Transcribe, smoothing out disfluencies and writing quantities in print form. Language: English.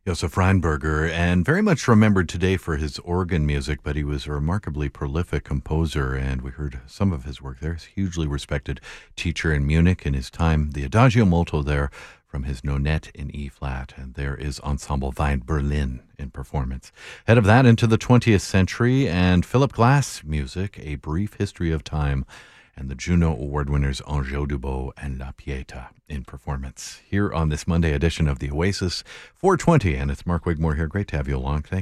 Josef Reinberger, and very much remembered today for his organ music, but he was a remarkably prolific composer, and we heard some of his work there. He's a hugely respected teacher in Munich in his time. The Adagio Molto there from his Nonette in E-flat, and there is Ensemble Wein Berlin in performance. Head of that into the 20th century, and Philip Glass music, A Brief History of Time, and the Juno Award winners Angeau Dubois and La Pieta in performance here on this Monday edition of The Oasis 420. And it's Mark Wigmore here. Great to have you along. Thank